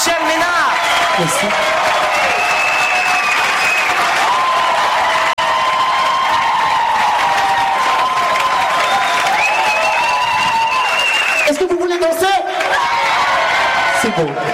Michel Ménard. Merci. Est-ce que vous voulez danser? C'est bon.